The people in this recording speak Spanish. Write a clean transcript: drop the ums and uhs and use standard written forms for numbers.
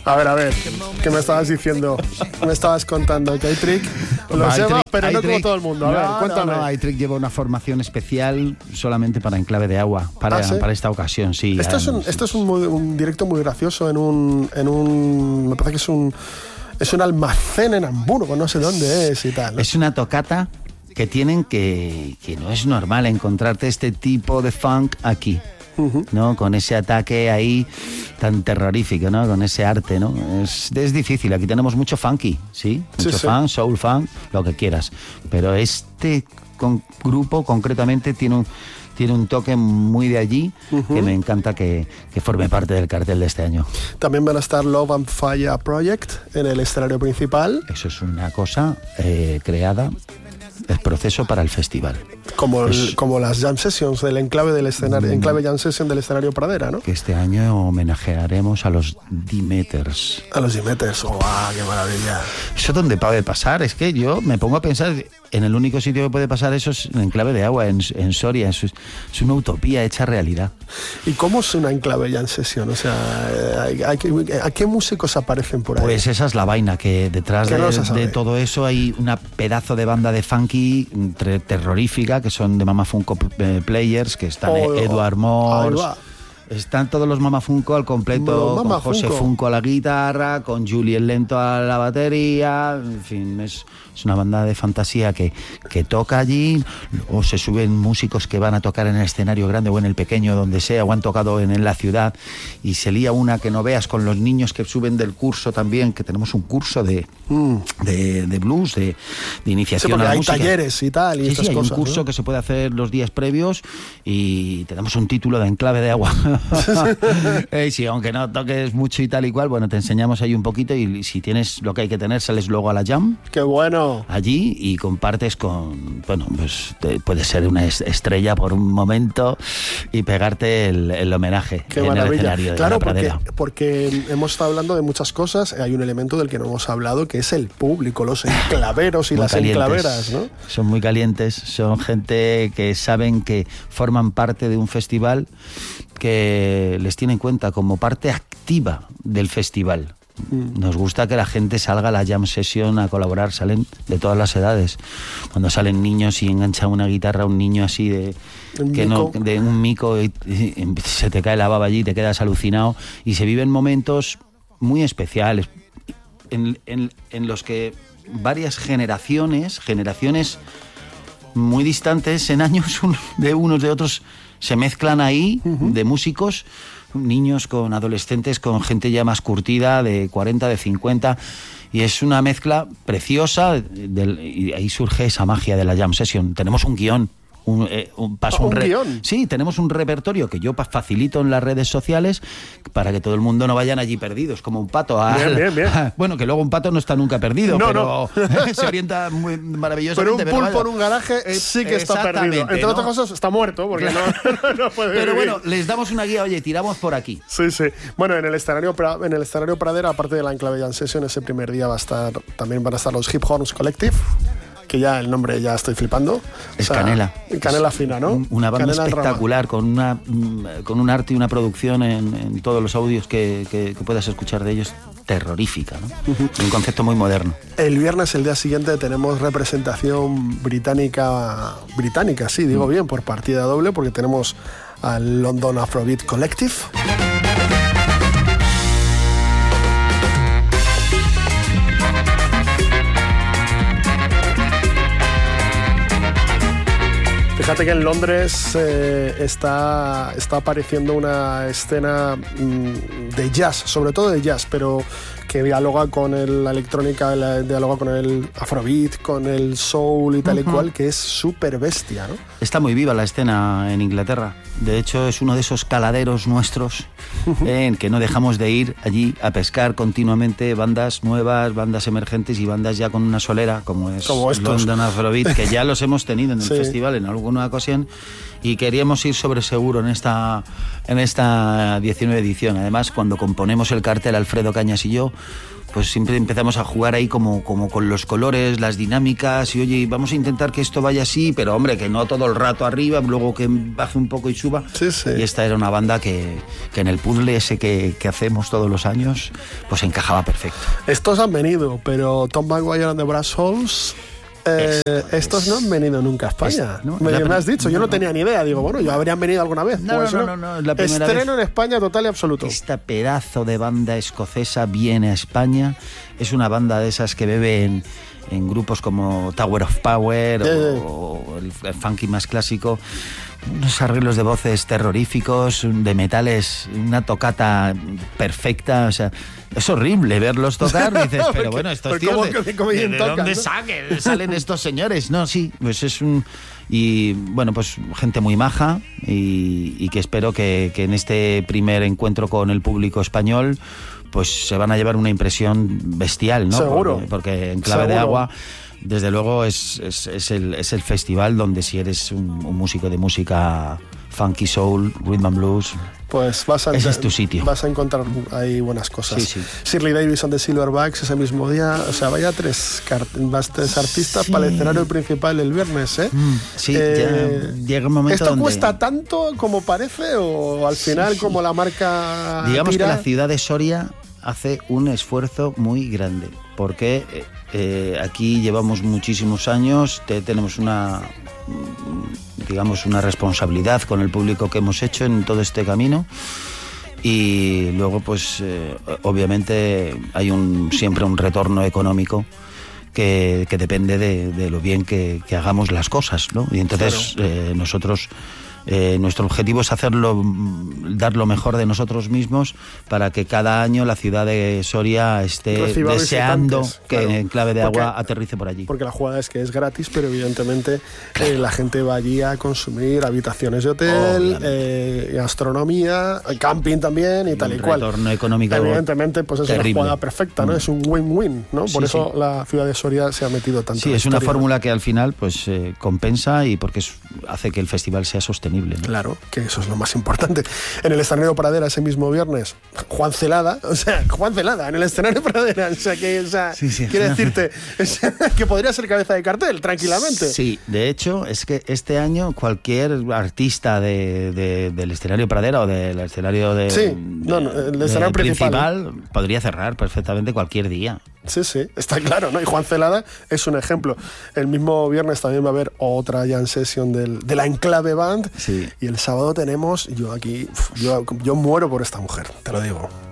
A ver, ¿qué me estabas diciendo? Me estabas contando que iTrick lo lleva, pero no como todo el mundo. A ver, cuéntame. No, iTrick lleva una formación especial solamente para Enclave de Agua, para esta ocasión, sí. Esto es un directo muy gracioso en un me parece que es un almacén en Hamburgo, no sé dónde es y tal, ¿no? Es una tocata que tienen que no es normal encontrarte este tipo de funk aquí. ¿No? Con ese ataque ahí tan terrorífico, ¿no? Con ese arte, ¿no? Es difícil. Aquí tenemos mucho funky, ¿sí? Mucho funk, soul funk, lo que quieras. Pero este grupo concretamente tiene un toque muy de allí, que me encanta que forme parte del cartel de este año. También van a estar Love and Fire Project en el escenario principal. Eso es una cosa creada, el proceso para el festival. Como las Jam Sessions del Enclave del escenario, Enclave Jam Session del escenario Pradera, ¿no? Que este año homenajearemos a los Demeters. A los Demeters, ¡guau! ¡Qué maravilla! ¿Eso dónde puede pasar? Es que yo me pongo a pensar, en el único sitio que puede pasar eso es en Enclave de Agua, en Soria. Es una utopía hecha realidad. ¿Y cómo es una Enclave Jam Session? O sea, ¿a qué músicos aparecen por ahí? Pues esa es la vaina, que detrás de todo eso hay una pedazo de banda de funky terrorífica, que son de Mama Funko Players, que están Edward Morse, están todos los Mama Funko al completo, con José Funko a la guitarra, con Julien Lento a la batería, en fin, es una banda de fantasía que toca allí, o se suben músicos que van a tocar en el escenario grande o en el pequeño, donde sea, o han tocado en la ciudad, y se lía una que no veas con los niños que suben del curso también, que tenemos un curso de blues, de iniciación a la música. Hay talleres y tal, y estas hay cosas, un curso, ¿no?, que se puede hacer los días previos, y tenemos un título de Enclave de Agua. Sí, aunque no toques mucho y tal y cual, bueno, te enseñamos ahí un poquito, y si tienes lo que hay que tener, sales luego a la jam. ¡Qué bueno! Allí, y compartes con, bueno, pues puedes ser una estrella por un momento y pegarte el homenaje. Qué en maravilla. el escenario claro, de la Pradera. Porque hemos estado hablando de muchas cosas. Hay un elemento del que no hemos hablado, que es el público, los enclaveros y las enclaveras, ¿no? Son muy calientes, son gente que saben que forman parte de un festival, que les tiene en cuenta como parte activa del festival. Nos gusta que la gente salga a la jam session a colaborar, salen de todas las edades. Cuando salen niños y engancha una guitarra a un niño así de un mico, y se te cae la baba allí, te quedas alucinado, y se viven momentos muy especiales en los que varias generaciones muy distantes en años de unos de otros se mezclan ahí, de músicos, niños con adolescentes, con gente ya más curtida, de 40, de 50, y es una mezcla preciosa, y ahí surge esa magia de la jam session. Tenemos un guión. ¿Un guión? Sí, tenemos un repertorio que yo facilito en las redes sociales para que todo el mundo no vayan allí perdidos, como un pato. Bien. Bueno, que luego un pato no está nunca perdido, pero se orienta muy maravillosamente. Pero un pulpo en un garaje sí que está perdido. Entre otras cosas, está muerto, porque no puede Pero vivir. bueno, les damos una guía, oye, tiramos por aquí. Sí. Bueno, en el escenario Pradera, aparte de la Enclave Jam Session, ese primer día también van a estar los Hip Horns Collective, que ya el nombre ya estoy flipando. Es canela. Canela fina, ¿no? Una banda espectacular, con un arte y una producción en todos los audios que puedas escuchar de ellos, terrorífica, ¿no? Un concepto muy moderno. El viernes, el día siguiente, tenemos representación británica, sí, digo bien, por partida doble, porque tenemos al London Afrobeat Collective. Fíjate que en Londres está apareciendo una escena de jazz, sobre todo de jazz, pero que dialoga con la electrónica, dialoga con el afrobeat, con el soul y tal y cual, que es súper bestia, ¿no? Está muy viva la escena en Inglaterra. De hecho, es uno de esos caladeros nuestros en que no dejamos de ir allí a pescar continuamente bandas nuevas, bandas emergentes y bandas ya con una solera, como London Afrobeat, que ya los hemos tenido en el festival en alguna ocasión, y queríamos ir sobre seguro en esta 19 edición. Además, cuando componemos el cartel, Alfredo Cañas y yo, pues siempre empezamos a jugar ahí como con los colores, las dinámicas, y oye, vamos a intentar que esto vaya así, pero hombre, que no todo el rato arriba, luego que baje un poco y suba. Sí, sí. Y esta era una banda que en el puzzle ese que hacemos todos los años, pues encajaba perfecto. Estos han venido, pero Tom Maguire and the Brass Holes... estos no han venido nunca a España. Me has dicho, yo no tenía ni idea. Digo, bueno, ya habrían venido alguna vez. No, es la primera estreno vez. En España total y absoluto. Esta pedazo de banda escocesa viene a España. Es una banda de esas que bebe en grupos como Tower of Power o el funky más clásico. Unos arreglos de voces terroríficos, de metales, una tocata perfecta, o sea, es horrible verlos tocar, dices, pero bueno, estos tíos, ¿de dónde salen estos señores? No, sí, pues es un... Y bueno, pues gente muy maja y que espero que en este primer encuentro con el público español pues se van a llevar una impresión bestial, ¿no? Seguro. Porque en Clave de Agua... Desde luego es el festival donde si eres un músico de música funky, soul, rhythm and blues, pues ese es tu sitio. Vas a encontrar ahí buenas cosas. Sí. Shirley Davidson de Silverbacks ese mismo día, o sea, vaya tres artistas para el escenario principal el viernes, ¿eh? Sí, ya llega un momento ¿esto donde... cuesta tanto como parece o al final como la marca digamos tira? Que la ciudad de Soria hace un esfuerzo muy grande porque aquí llevamos muchísimos años, tenemos una responsabilidad con el público que hemos hecho en todo este camino y luego pues obviamente hay siempre un retorno económico que depende de lo bien que hagamos las cosas, ¿no? Y entonces claro. Nosotros nuestro objetivo es dar lo mejor de nosotros mismos para que cada año la ciudad de Soria esté deseando que en Clave de Agua aterrice por allí. Porque la jugada es que es gratis, pero evidentemente la gente va allí a consumir habitaciones de hotel, gastronomía, camping también y tal y cual. Retorno económico. Evidentemente, pues es terrible. Una jugada perfecta, ¿no? Es un win-win, ¿no? Por eso la ciudad de Soria se ha metido tanto. Sí, es una fórmula que al final pues compensa y porque hace que el festival sea sostenible. ¿No? Claro, que eso es lo más importante. En el escenario Pradera ese mismo viernes, Juan Celada en el escenario Pradera, quiere decirte que podría ser cabeza de cartel tranquilamente. Sí, de hecho es que este año cualquier artista del escenario Pradera o del escenario el escenario principal podría cerrar perfectamente cualquier día. Sí, está claro, ¿no? Y Juan Celada es un ejemplo. El mismo viernes también va a haber otra jam session de la Enclave Band. Sí. Y el sábado tenemos, yo muero por esta mujer, te lo digo.